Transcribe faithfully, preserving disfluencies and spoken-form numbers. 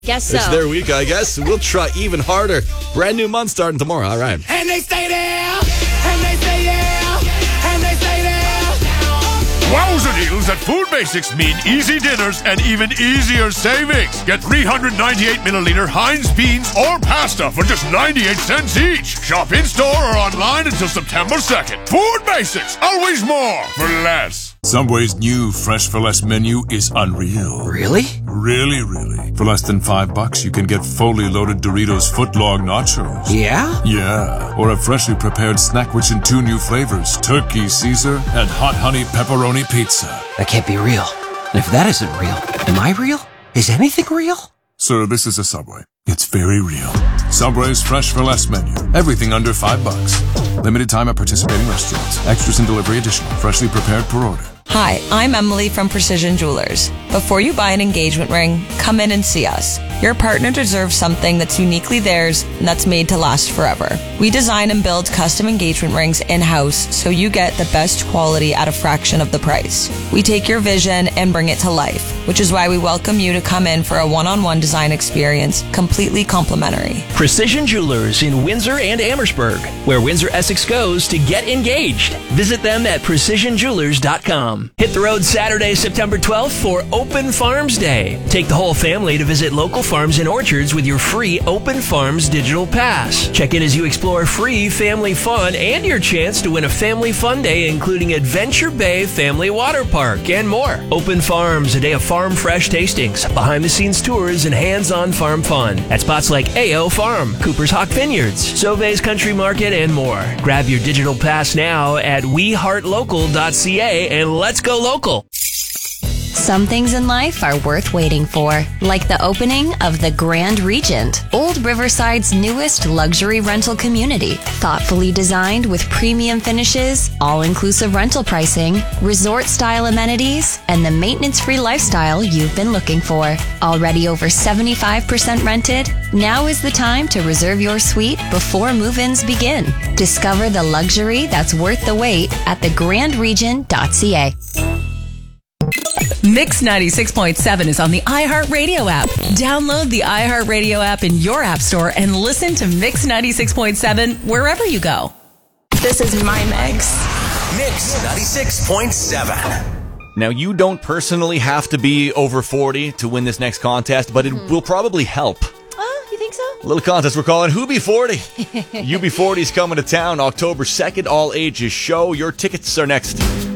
Guess so. It's their week, I guess. We'll try even harder. Brand new month starting tomorrow. All right. And they stay there, and they stay there, and they stay there. Wowza deals at Food Basics mean easy dinners and even easier savings. Get three hundred ninety-eight milliliter Heinz beans or pasta for just ninety-eight cents each. Shop in-store or online until September second. Food Basics, always more for less. Subway's new Fresh for Less menu is unreal. Really? Really, really. For less than five bucks, you can get fully loaded Doritos footlong nachos. Yeah? Yeah. Or a freshly prepared snack rich in two new flavors, Turkey Caesar and Hot Honey Pepperoni Pizza. That can't be real. And if that isn't real, am I real? Is anything real? Sir, this is a Subway. It's very real. Subway's Fresh for Less menu. Everything under five bucks. Limited time at participating restaurants. Extras and delivery additional. Freshly prepared per order. Hi, I'm Emily from Precision Jewelers. Before you buy an engagement ring, come in and see us. Your partner deserves something that's uniquely theirs and that's made to last forever. We design and build custom engagement rings in-house so you get the best quality at a fraction of the price. We take your vision and bring it to life, which is why we welcome you to come in for a one-on-one design experience, completely complimentary. Precision Jewelers in Windsor and Amherstburg, where Windsor Essex goes to get engaged. Visit them at precision jewelers dot com. Hit the road Saturday, September twelfth for Open Farms Day. Take the whole family to visit local farms and orchards with your free Open Farms digital pass. Check in as you explore free family fun and your chance to win a family fun day including Adventure Bay Family Water Park and more. Open Farms, a day of farm fresh tastings, behind-the-scenes tours, and hands-on farm fun at spots like A O Farm, Cooper's Hawk Vineyards, Sauve's Country Market, and more. Grab your digital pass now at we heart local dot c a and let's go local. Some things in life are worth waiting for, like the opening of the Grand Regent, Old Riverside's newest luxury rental community. Thoughtfully designed with premium finishes, all-inclusive rental pricing, resort-style amenities, and the maintenance-free lifestyle you've been looking for. Already over seventy-five percent rented, now is the time to reserve your suite before move-ins begin. Discover the luxury that's worth the wait at the grand regent dot c a. Mix ninety-six point seven is on the iHeartRadio app. Download the iHeartRadio app in your app store and listen to Mix ninety-six point seven wherever you go. This is my mix. Mix ninety-six point seven. Now, you don't personally have to be over forty to win this next contest, but it mm. will probably help. Oh, you think so? A little contest we're calling Who Be forty. U B forty is coming to town October second, all ages show. Your tickets are next.